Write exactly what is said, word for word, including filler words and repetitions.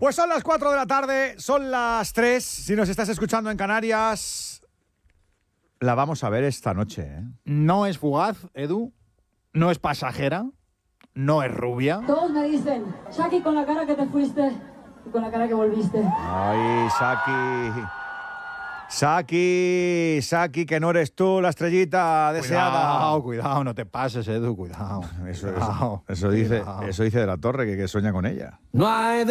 Pues son las cuatro de la tarde, son las tres. Si nos estás escuchando en Canarias, la vamos a ver esta noche, ¿eh? No es fugaz, Edu. No es pasajera. No es rubia. Todos me dicen, Shaki, con la cara que te fuiste y con la cara que volviste. Ay, Saki. Saki, Saki, que no eres tú la estrellita deseada. Cuidado, cuidado, no te pases, Edu, cuidado. Eso, cuidado, eso, eso, dice, cuidado. eso dice de la Torre, que, que sueña con ella. No hay